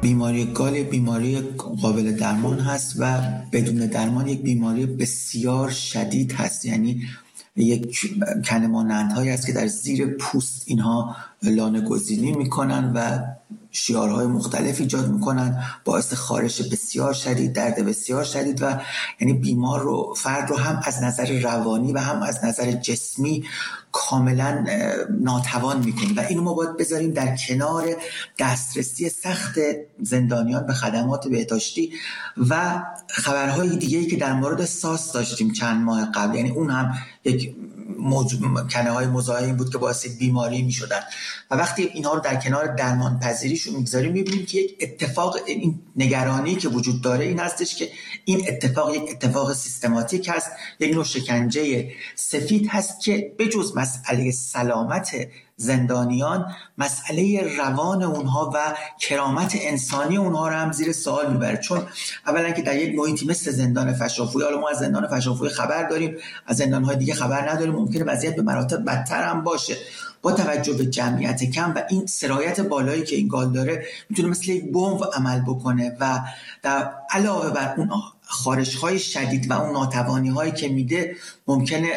بیماری گال بیماری قابل درمان هست و بدون درمان یک بیماری بسیار شدید هست. یعنی یک کنه‌مانندهایی هست که در زیر پوست اینها لانه گزینی میکنن و شیارهای مختلف ایجاد میکنن، باعث خارش بسیار شدید، درد بسیار شدید و یعنی بیمار رو، فرد رو هم از نظر روانی و هم از نظر جسمی کاملا ناتوان میکنه و اینو ما باید بذاریم در کنار دسترسی سخت زندانیان به خدمات بهداشتی و خبرهای دیگه‌ای که در مورد ساس داشتیم چند ماه قبل. یعنی اون هم یک کنه‌های مزاحم بود که باعث بیماری میشدن و وقتی اینها رو در کنار درمان پذیریشون میگذاریم میبینیم که یک اتفاق، این نگرانی که وجود داره این هستش که این اتفاق یک اتفاق سیستماتیک هست، یک نوع شکنجه سفید هست که بجز مسئله سلامت زندانیان، مسئله روان اونها و کرامت انسانی اونها رو هم زیر سوال میبره. چون اولا که در یک محیطی مثل زندان فشافوی، حالا ما از زندان فشافوی خبر داریم، از زندان‌های دیگه خبر نداریم، ممکنه وضعیت به مراتب بدتر هم باشه، با توجه به جمعیت کم و این سرایت بالایی که این گال داره میتونه مثل یک بمب عمل بکنه و در علاوه بر اون خارش‌های شدید و اون ناتوانی‌هایی که میده، ممکنه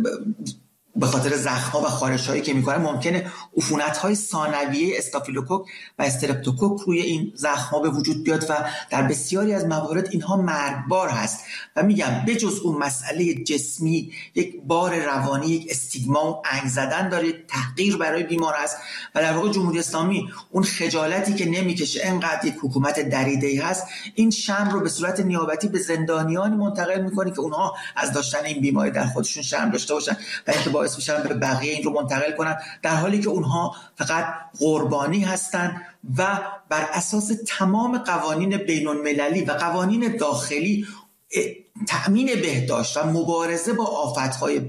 به خاطر زخم‌ها و خارش‌هایی که می‌کنه ممکنه عفونت‌های ثانویه استافیلوکوک و استرپتوکوک روی این زخم‌ها به وجود بیاد و در بسیاری از موارد اینها مرگبار هست. و میگم بجز اون مسئله جسمی، یک بار روانی، یک استیگما و انگ زدن داره، تحقیر برای بیمار است و در واقع جمهوری اسلامی اون خجالتی که نمی‌کشه انقدر یک حکومت دریده‌ای هست، این شرم رو به صورت نیابتی به زندانیانی منتقل می‌کنه که اونها از داشتن این بیماری در خودشون شرم داشته باشن و اینکه باعث میشن به بقیه این رو منتقل کنن، در حالی که اونها فقط قربانی هستن و بر اساس تمام قوانین بین المللی و قوانین داخلی تأمین بهداشت و مبارزه با آفت‌های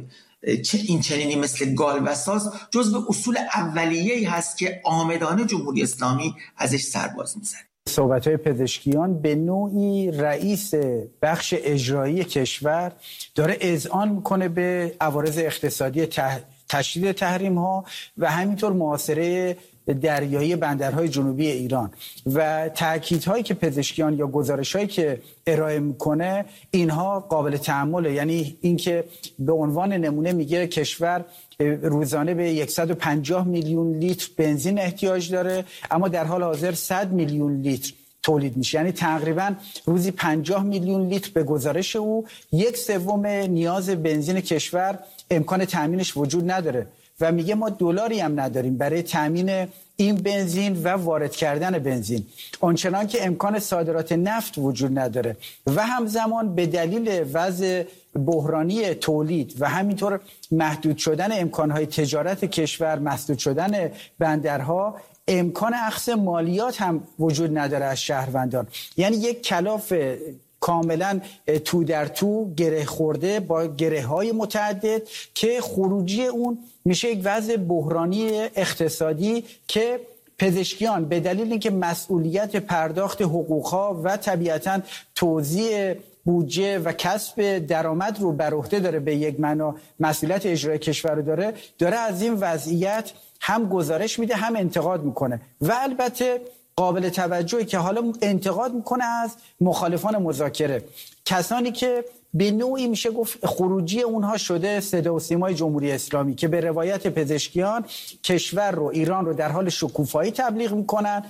این چنینی مثل گال و ساس جزو اصول اولیه‌ای هست که عامدانه جمهوری اسلامی ازش سرباز میزنه. صحبت‌های پزشکیان به نوعی رئیس بخش اجرایی کشور داره اذعان میکنه به عوارض اقتصادی تشدید تحریم‌ها و همینطور محاصره دریایی بندرهای جنوبی ایران و تأکیدهایی که پزشکیان یا گزارش‌هایی که ارائه میکنه اینها قابل تأمله. یعنی اینکه به عنوان نمونه میگه کشور روزانه به 150 میلیون لیتر بنزین احتیاج داره، اما در حال حاضر 100 میلیون لیتر تولید میشه. یعنی تقریبا روزی 50 میلیون لیتر به گزارش او، 1/3 نیاز بنزین کشور امکان تأمینش وجود نداره و میگه ما دلاری هم نداریم برای تأمین این بنزین و وارد کردن بنزین، آنچنان که امکان صادرات نفت وجود نداره و همزمان به دلیل وضع بحرانی تولید و همینطور محدود شدن امکانهای تجارت کشور، محدود شدن بندرها، امکان اخذ مالیات هم وجود نداره از شهروندان. یعنی یک کلاف کاملا تو در تو گره خورده با گره های متعدد که خروجی اون میشه یک وضع بحرانی اقتصادی که پزشکیان به دلیل اینکه مسئولیت پرداخت حقوقها و طبیعتاً توزیع بودجه و کسب درآمد رو بر عهده داره، به یک معنا مسئولیت اجرای کشور رو داره از این وضعیت هم گزارش میده هم انتقاد میکنه و البته قابل توجهی که حالا انتقاد میکنه از مخالفان مذاکره، کسانی که به نوعی میشه گفت خروجی اونها شده صدا و سیمای جمهوری اسلامی که به روایت پزشکیان کشور رو، ایران رو در حال شکوفایی تبلیغ میکنن،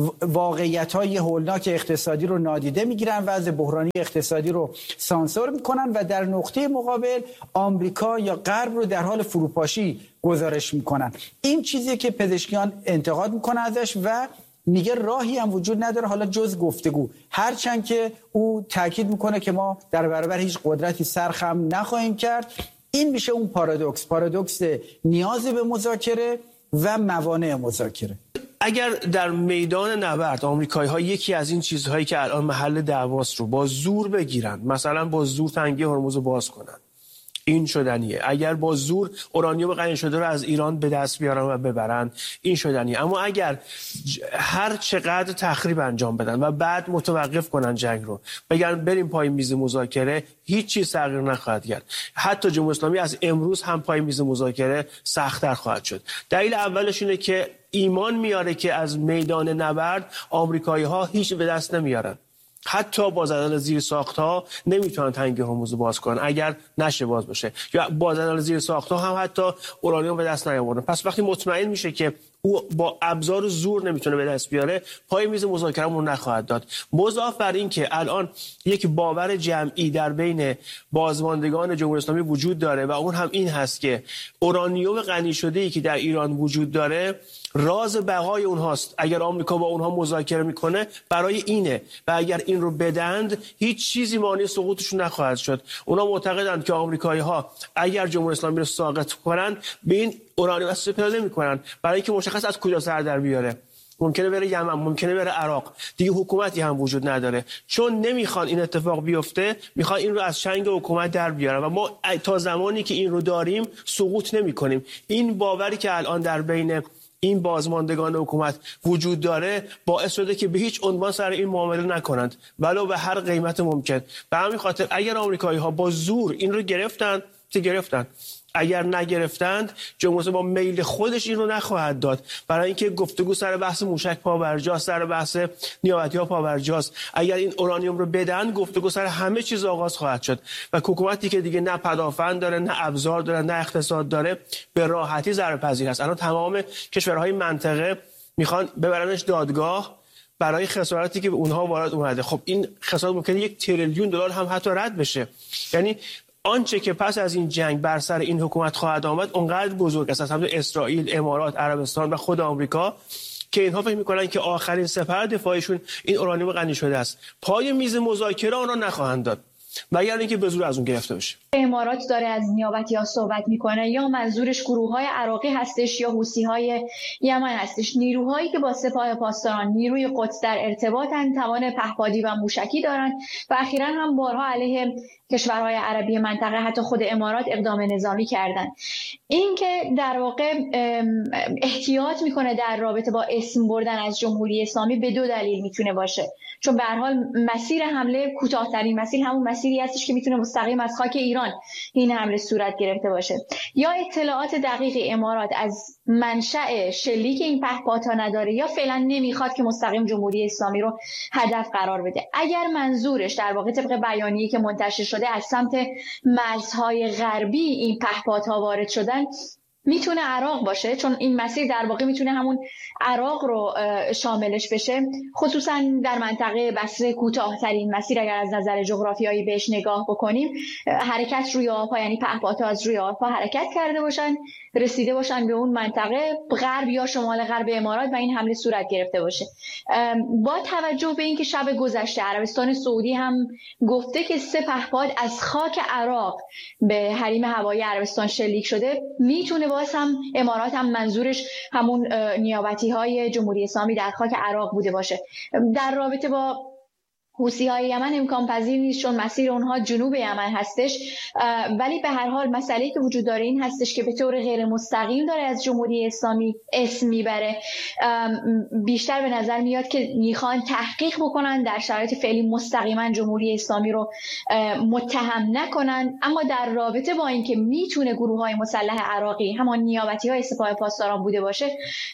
واقعیت‌های هولناک اقتصادی رو نادیده میگیرن، وضع بحرانی اقتصادی رو سانسور میکنن و در نقطه مقابل آمریکا یا غرب رو در حال فروپاشی گزارش میکنن. این چیزی که پزشکیان انتقاد میکنن ازش و میگه راهی هم وجود نداره حالا جز گفتگو، هرچند که او تاکید میکنه که ما در برابر هیچ قدرتی سرخم نخواهیم کرد. این میشه اون پارادوکس نیاز به مذاکره و موانع مذاکره. اگر در میدان نبرد آمریکایی‌ها یکی از این چیزهایی که الان محل دعواست رو با زور بگیرن، مثلا با زور تنگی هرمز رو باز کنن، این شدنیه. اگر با زور اورانیوم غنی شده رو از ایران به دست بیارن و ببرن، این شدنیه. اما اگر هر چقدر تخریب انجام بدن و بعد متوقف کنن جنگ رو، بگن بریم پای میز مذاکره، هیچ چیز تغییر نخواهد کرد. حتی جمهوری اسلامی از امروز هم پای میز مذاکره سخت‌تر خواهد شد. دلیل اولش اینه که ایمان میاره که از میدان نبرد آمریکایی‌ها هیچ به دست نمیارن. حتی با زدن زیر ساخت‌ها نمیتونن تنگه هرمز باز کنن اگر نشه باز بشه، یا با زدن زیر ساخت‌ها هم حتی اورانیوم به دست نیاوردن. پس وقتی مطمئن میشه که او با ابزار زور نمیتونه به دست بیاره، پای میز مذاکرهمون نخواهد داد. مضاف بر این که الان یک باور جمعی در بین بازماندگان جمهوری اسلامی وجود داره و اون هم این هست که اورانیوم غنی شده‌ای که در ایران وجود داره راز بقای اونهاست. اگر آمریکا با اونها مذاکره میکنه برای اینه و اگر این رو بدند هیچ چیزی مانع سقوطشون نخواهد شد. اونا معتقدند که آمریکایی‌ها اگر جمهوری اسلامی رو ساقط کنن به این اورانیوم استفاده نمی‌کنن، برای اینکه مشخص از کجا سر در بیاره. ممکنه بره یمن، ممکنه بره عراق، دیگه حکومتی هم وجود نداره. چون نمیخوان این اتفاق بیفته، میخوان این رو از چنگ حکومت در بیارن و ما تا زمانی که این رو داریم سقوط نمی‌کنیم. این باوری که الان در بین این بازماندگان حکومت وجود داره باعث شده که به هیچ عنوان سر این معامله نکنند، ولو به هر قیمت ممکن. به همین خاطر اگر آمریکایی‌ها با زور این رو گرفتن، اگر نگرفتند، جمهوری با میل خودش این رو نخواهد داد، برای اینکه گفتگو سر بحث موشک پاورجاست، سر بحث نیابتی‌ها پاورجاست. اگر این اورانیوم رو بدن، گفتگو سر همه چیز آغاز خواهد شد و حکومتی که دیگه نه پدافند داره، نه ابزار داره، نه اقتصاد داره، به راحتی ضررپذیر است. الان تمام کشورهای منطقه میخوان ببرنش دادگاه برای خسارتی که به اونها وارد اومده. خب این خسارت ممکنه 1 تریلیون دلار هم حتی رد بشه. یعنی آنچه که پس از این جنگ بر سر این حکومت خواهد آمد اونقدر بزرگ است، از همون اسرائیل، امارات، عربستان و خود آمریکا، که اینها فکر می‌کنن که آخرین سپر دفاعشون این اورانیوم غنی شده است. پای میز مذاکره آن را نخواهند داد مگر اینکه به زور از اون گرفته بشه. امارات داره از نیابتی‌ها صحبت میکنه، یا منظورش گروه‌های عراقی هستش یا حوثی‌های یمن هستش. نیروهایی که با سپاه پاسداران، نیروی قدس در ارتباطن، توان پهپادی و موشکی دارن و اخیراً هم بارها علیه کشورهای عربی منطقه، حتی خود امارات، اقدام نظامی کردن. این که در واقع احتیاط میکنه در رابطه با اسم بردن از جمهوری اسلامی به 2 دلیل میتونه باشه. چون به هر حال مسیر حمله کوتاه‌ترین مسیر همون مسیری هستش که میتونه مستقیم از خاک ایران این حمله صورت گرفته باشه. یا اطلاعات دقیق امارات از منشأ شلیک این پهپادها نداره، یا فعلا نمیخواد که مستقیم جمهوری اسلامی رو هدف قرار بده. اگر منظورش در واقع طبق بیانیه‌ای که منتشر شده از سمت مرزهای غربی این پهپادها وارد شدن، میتونه عراق باشه، چون این مسیر در واقع میتونه همون عراق رو شاملش بشه، خصوصا در منطقه بصره کوتاه‌ترین مسیر اگر از نظر جغرافیایی بهش نگاه بکنیم. حرکت روی آب‌ها، یعنی پهپادها از روی آب‌ها حرکت کرده باشن، رسیده باشن به اون منطقه غرب یا شمال غرب امارات و این حمله صورت گرفته باشه. با توجه به اینکه شب گذشته عربستان سعودی هم گفته که 3 پهپاد از خاک عراق به حریم هوایی عربستان شلیک شده، میتونه باز هم امارات هم منظورش همون نیابتی‌های جمهوری اسلامی در خاک عراق بوده باشه. در رابطه با حوثی‌های یمن امکان پذیر نیست، چون مسیر اونها جنوب یمن هستش، ولی به هر حال مسئله‌ای که وجود داره این هستش که به طور غیر مستقیم داره از جمهوری اسلامی اسم میبره. بیشتر به نظر میاد که میخوان تحقیق بکنن، در شرایط فعلی مستقیما جمهوری اسلامی رو متهم نکنن، اما در رابطه با اینکه میتونه گروه‌های مسلح عراقی همان نیابتی‌های سپاه پاسداران بوده باشه،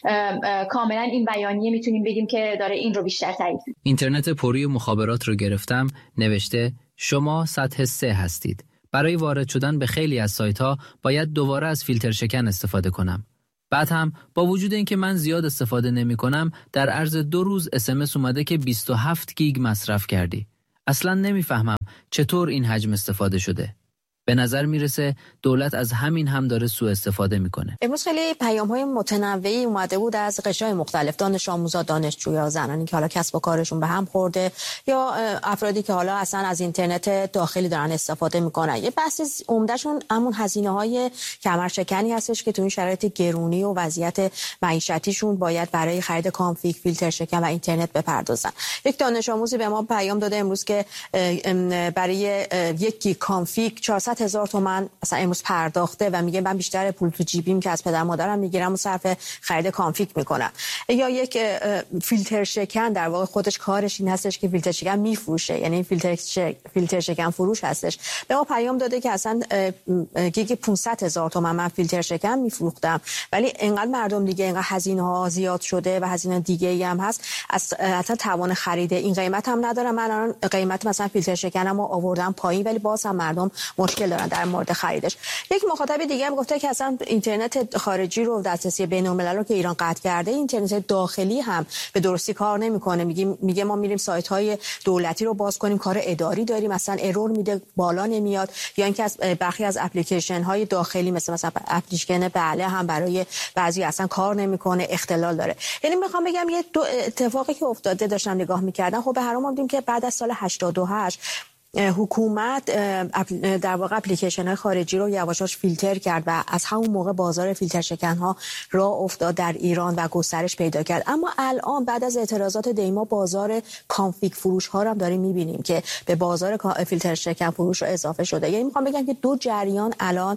کاملا این بیانیه میتونیم بگیم که داره این رو بیشتر تایید. اینترنت پروی مخابرات رو گرفتم، نوشته شما سطح 3 هستید. برای وارد شدن به خیلی از سایت‌ها باید دوباره از فیلتر شکن استفاده کنم. بعد هم با وجود اینکه من زیاد استفاده نمی‌کنم، در عرض 2 روز SMS اومده که 27 گیگ مصرف کردی. اصلاً نمی‌فهمم چطور این حجم استفاده شده. به نظر میرسه دولت از همین هم داره سوء استفاده میکنه. امروز خیلی پیام‌های متنوعی اومده بود از قشرهای مختلف، دانش آموزا، دانشجویا، زنانی که حالا کسب و کارشون به هم خورده، یا افرادی که حالا اصلا از اینترنت داخلی دارن استفاده میکنن. یه بحث عمدهشون همون هزینه‌های کمرشکنی هستش که تو این شرایط گرونی و وضعیت معیشتیشون باید برای خرید کانفیگ، فیلتر شکن و اینترنت بپردازن. یک دانش آموزی به ما پیام داده امروز که برای یک کانفیگ 400 500,000 تومان مثلا امروز پرداخته و میگه من بیشتر پول تو جیبیم که از پدر مادرم میگیرم و صرف خرید کانفیگ میکنم. یا یک فیلتر شکن در واقع خودش کارش این هستش که فیلتر شکن میفروشه، یعنی فیلتر شکن فروش هستش. به ما پیام داده که اصلا گیگ 500,000 تومان من فیلتر شکن میفروختم، ولی اینقدر مردم دیگه اینقدر هزینه ها زیاد شده و هزینه دیگه ای هم هست، اصلا توان خرید این قیمت هم ندارم. من الان قیمت مثلا فیلتر شکنمو آوردم پایین ولی باز هم مردم مشکل دارن در مورد خریدش. یک مخاطب دیگه هم گفته که اصلا اینترنت خارجی رو دسترسی بین‌الملل رو که ایران قطع کرده، اینترنت داخلی هم به درستی کار نمیکنه. میگه ما میریم سایت‌های دولتی رو باز کنیم، کار اداری داریم مثلا ارور میده، بالا نمیاد. یا اینکه از برخی از اپلیکیشن‌های داخلی مثلا اپلیکیشن بله هم برای بعضی اصلا کار نمیکنه، اختلال داره. یعنی میخوام بگم یه دو اتفاقی که افتاده داشتم نگاه میکردم. خب به هر حال دیدیم که بعد از سال 88 حکومت در واقع اپلیکیشن‌های خارجی رو یواشاش فیلتر کرد و از همون موقع بازار فیلتر شکن‌ها راه افتاد در ایران و گسترش پیدا کرد. اما الان بعد از اعتراضات دیما بازار کانفیگ فروش‌ها رو هم داریم می‌بینیم که به بازار فیلتر شکن فروش رو اضافه شده. یعنی می‌خوام بگم که دو جریان الان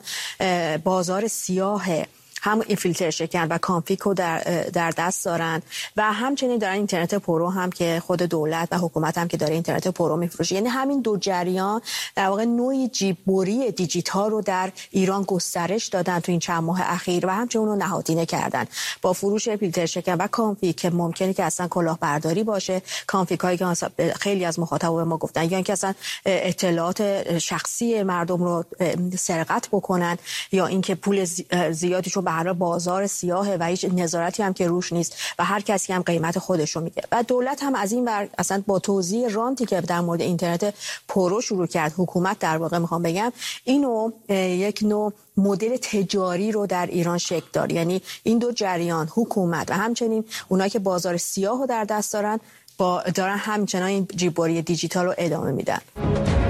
بازار سیاه هم این فیلتر شکن و کانفیگ رو در دست دارن و همچنین دارن اینترنت پرو هم که خود دولت و حکومت هم که داره اینترنت پرو میفروشه. یعنی همین دو جریان در واقع نوعی جیببری دیجیتال رو در ایران گسترش دادن تو این چند ماه اخیر و همچنین رو نهادینه کردن با فروش فیلتر شکن و کانفیگ که ممکنه که اصلا کلاهبرداری باشه. کانفیگ هایی که خیلی از مخاطبا ما گفتن یا اینکه اصلا اطلاعات شخصی مردم رو سرقت بکنن یا اینکه پول زیادی رو برای بازار سیاهه و هیچ نظارتی هم که روش نیست و هر کسی هم قیمت خودش رو میگه. و دولت هم از این ور اصلا با توزیع رانتی که در مورد اینترنت پرو شروع کرد، حکومت در واقع میخوام بگم اینو یک نوع مدل تجاری رو در ایران شکل داد. یعنی این دو جریان، حکومت و همچنین اونایی که بازار سیاه رو در دست دارن همچنان این جیببری دیجیتال رو ادامه میدن.